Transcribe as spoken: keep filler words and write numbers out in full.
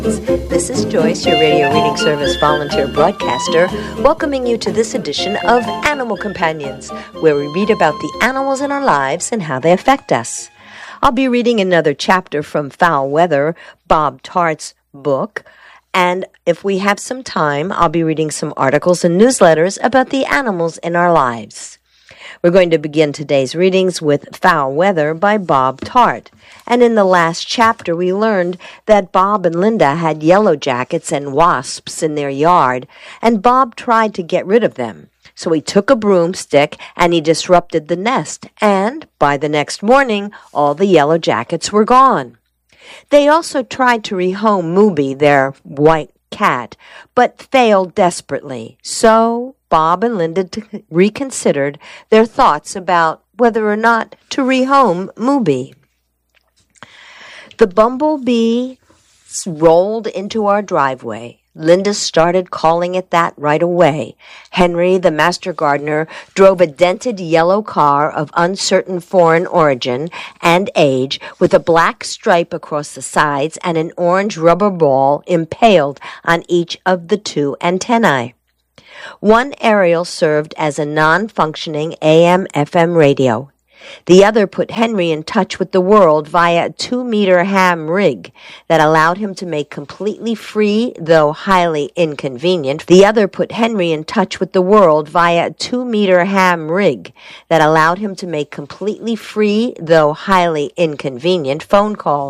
This is Joyce, your radio reading service volunteer broadcaster, welcoming you to this edition of Animal Companions, where we read about the animals in our lives and how they affect us. I'll be reading another chapter from Foul Weather, Bob Tart's book, and if we have some time, I'll be reading some articles and newsletters about the animals in our lives. We're going to begin today's readings with Foul Weather by Bob Tart. And in the last chapter, we learned that Bob and Linda had yellow jackets and wasps in their yard, and Bob tried to get rid of them. So he took a broomstick and he disrupted the nest, and by the next morning, all the yellow jackets were gone. They also tried to rehome Mooby, their white cat, but failed desperately. So Bob and Linda t- reconsidered their thoughts about whether or not to rehome Mooby. The bumblebee rolled into our driveway. Linda started calling it that right away. Henry, the master gardener, drove a dented yellow car of uncertain foreign origin and age with a black stripe across the sides and an orange rubber ball impaled on each of the two antennae. One aerial served as a non-functioning A M F M radio. The other put Henry in touch with the world via a two-meter ham rig that allowed him to make completely free, though highly inconvenient. The other put Henry in touch with the world via a two-meter ham rig that allowed him to make completely free, though highly inconvenient phone calls.